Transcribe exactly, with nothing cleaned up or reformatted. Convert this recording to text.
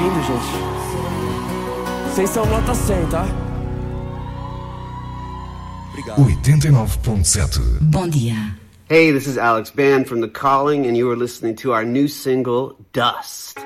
lindo, gente. Vocês são nota cem, tá? Obrigado. oitenta e nove ponto sete. Bom dia. Hey, this is Alex Band from The Calling, and you are listening to our new single, Dust.